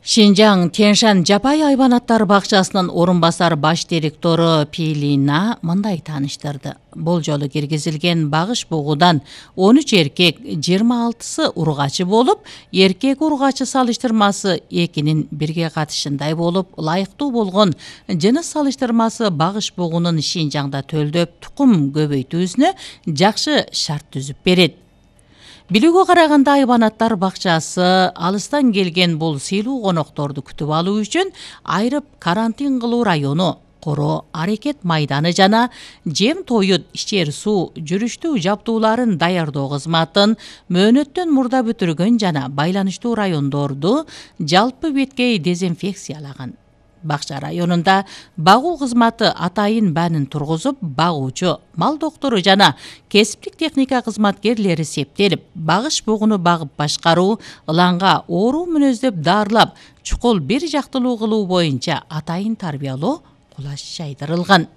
Шинжаң Тянь-Шань жапай айбанаттар бакчасынын орун басар баш директору Пилина мындай тааныштырды. Бул жолу киргизилген багыш бугудан 13 эркек, 26сы ургачы болуп, эркек ургачы салыштырмасы 2-нин бирге катышындай болуп, ылайыктуу болгон жыныс салыштырмасы багыш бугунун Шинжаңда төлдөп тукум көбөйтүүсүнө жакшы шарт түзүп берет. Билүүгө караганда айбанаттар бакчасы алыстан келген бул сыйлуу конокторду күтүп алуу үчүн айрып карантин кылуу району, коро аракет майданы жана жем тоют, ичер суу, жүрүштүү жабдууларын даярдоо кызматын мөөнөттөн мурда бүтүргөн жана байланыштуу райондорду жалпы беткей дезинфекциялаган. Бакча районунда багуу кызматы атайын баанын тургузуп, багуучу, мал доктору жана кесиптик техника кызматкерлери септелип, багыш бугуну багып башкаруу, ыланга оору мүнөздөп дарылап, чукул бир жактылуу кылуу боюнча атайын тарбиялоо кулаш жайдырылган.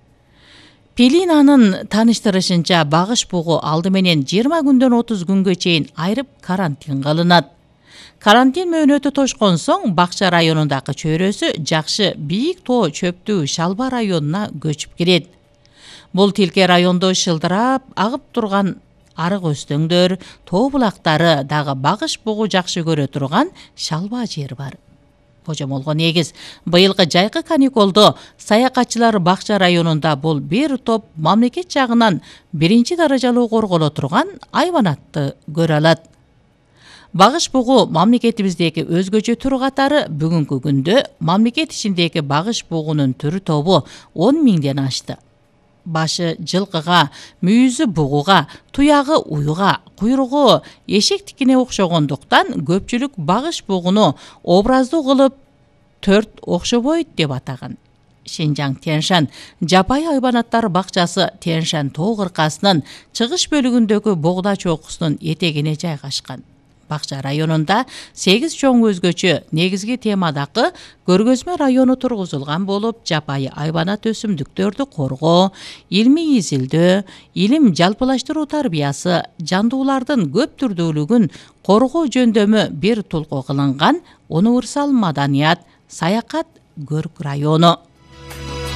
Пилинанын тааныштырышынча, багыш бугу алды менен 20 күндөн 30 күнгө чейин айрып карантин кылынат. Карантин мөөнөтү тошкон соң бакча районундагы чөйрөсү жакшы бийик тоо чөптүү Шалба районуна көчүп кирет. Бул тилке райондо шылдырап агып турган арык өстөңдөр, тоо булактары дагы багыш бугу жакшы көрө турган шалба жер бар. Божомолго негиз, быйылкы жайкы каникулдо саякатчылар бакча районунда бул бир топ мамлекет жагынан 1-даражалуу корголо турган айбанатты көрө алат. Багыш бугу мамлекетибиздеги өзгөчө түр катары бүгүнкү күндө мамлекет ичиндеги багыш бугунун түрү тобу 10 миңден ашты. Башы жылкыга, мүйүзү бугуга, туягы уюга, куйругу эшек тикине окшогондуктан көпчүлүк багыш бугуну образдуу кылып 4 окшобойт деп атаган. Шинжаң Тянь-Шань жапай айбанаттар бакчасы Тянь-Шань тоо кыркасынын чыгыш бөлүгүндөгү богда чокусунун этегине жайгашкан. Бакча районунда 8 чоң өзгөчө негизги темадагы көргөзмө району тургузулган болуп, жапайы айбанат өсүмдүктөрдү коргоо, илмий изилдөө, илим жалпылаштыруу тарбиясы, жандуулардын көп түрдүүлүгүн коргоо жөндөмү бир тулкуу кылынган универсал маданият, саякат көрк району.